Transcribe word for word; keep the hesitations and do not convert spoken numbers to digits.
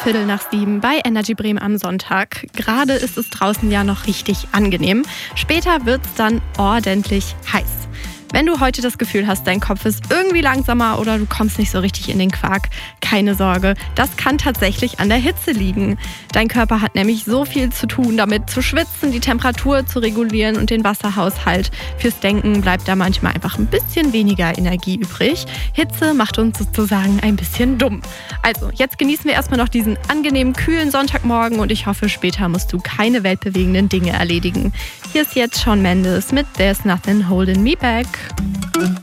Viertel nach sieben bei Energy Bremen am Sonntag. Gerade ist es draußen ja noch richtig angenehm. Später wird es dann ordentlich heiß. Wenn du heute das Gefühl hast, dein Kopf ist irgendwie langsamer oder du kommst nicht so richtig in den Quark, keine Sorge, das kann tatsächlich an der Hitze liegen. Dein Körper hat nämlich so viel zu tun, damit zu schwitzen, die Temperatur zu regulieren und den Wasserhaushalt. Fürs Denken bleibt da manchmal einfach ein bisschen weniger Energie übrig. Hitze macht uns sozusagen ein bisschen dumm. Also, jetzt genießen wir erstmal noch diesen angenehmen, kühlen Sonntagmorgen und ich hoffe, später musst du keine weltbewegenden Dinge erledigen. Hier ist jetzt Shawn Mendes mit There's Nothing Holding Me Back.